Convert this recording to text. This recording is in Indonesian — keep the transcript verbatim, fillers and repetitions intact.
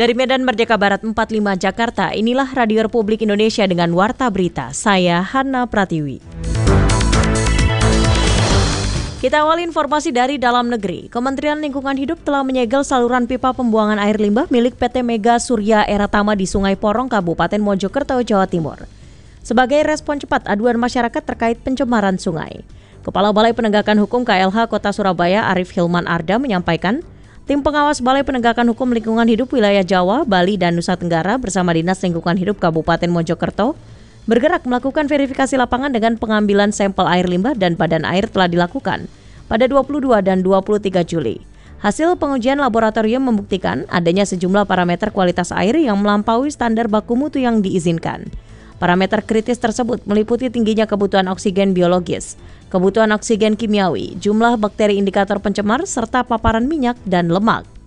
Dari Medan Merdeka Barat empat puluh lima Jakarta, inilah Radio Republik Indonesia dengan Warta Berita. Saya Hana Pratiwi. Kita awali informasi dari dalam negeri. Kementerian Lingkungan Hidup telah menyegel saluran pipa pembuangan air limbah milik P T Mega Surya Eratama di Sungai Porong, Kabupaten Mojokerto, Jawa Timur. Sebagai respon cepat aduan masyarakat terkait pencemaran sungai. Kepala Balai Penegakan Hukum K L H Kota Surabaya Arif Hilman Arda menyampaikan, tim pengawas Balai Penegakan Hukum Lingkungan Hidup Wilayah Jawa, Bali, dan Nusa Tenggara bersama Dinas Lingkungan Hidup Kabupaten Mojokerto bergerak melakukan verifikasi lapangan dengan pengambilan sampel air limbah dan badan air telah dilakukan pada dua puluh dua dan dua puluh tiga Juli. Hasil pengujian laboratorium membuktikan adanya sejumlah parameter kualitas air yang melampaui standar baku mutu yang diizinkan. Parameter kritis tersebut meliputi tingginya kebutuhan oksigen biologis, kebutuhan oksigen kimiawi, jumlah bakteri indikator pencemar, serta paparan minyak dan lemak.